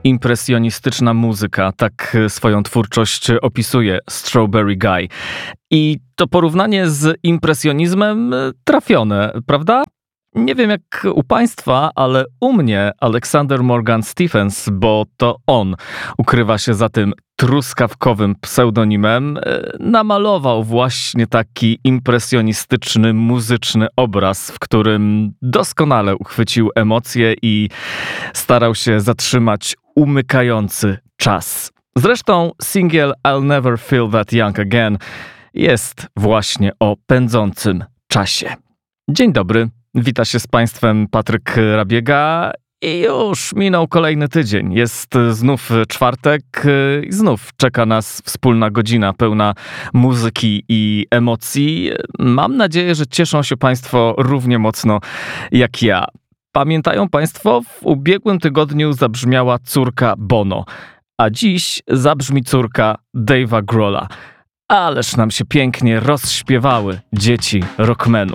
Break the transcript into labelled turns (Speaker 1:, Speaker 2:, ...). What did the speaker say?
Speaker 1: impresjonistyczna muzyka, tak swoją twórczość opisuje Strawberry Guy. I to porównanie z impresjonizmem trafione, prawda? Nie wiem jak u państwa, ale u mnie Alexander Morgan Stephens, bo to on ukrywa się za tym truskawkowym pseudonimem, namalował właśnie taki impresjonistyczny, muzyczny obraz, w którym doskonale uchwycił emocje i starał się zatrzymać umykający czas. Zresztą singiel I'll Never Feel That Young Again jest właśnie o pędzącym czasie. Dzień dobry. Wita się z Państwem Patryk Rabiega i już minął kolejny tydzień. Jest znów czwartek i znów czeka nas wspólna godzina pełna muzyki i emocji. Mam nadzieję, że cieszą się Państwo równie mocno jak ja. Pamiętają Państwo, w ubiegłym tygodniu zabrzmiała córka Bono, a dziś zabrzmi córka Dave'a Grohla. Ależ nam się pięknie rozśpiewały dzieci rockmenów.